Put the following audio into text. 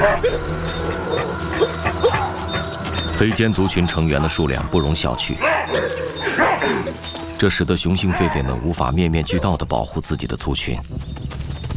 黑肩族群成员的数量不容小觑，这使得雄性狒狒们无法面面俱到地保护自己的族群。